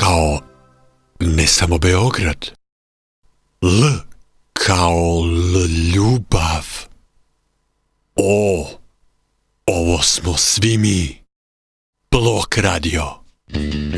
kao ne samo Beograd. L kao ljubav. O, ovo smo svi mi. Blok radio.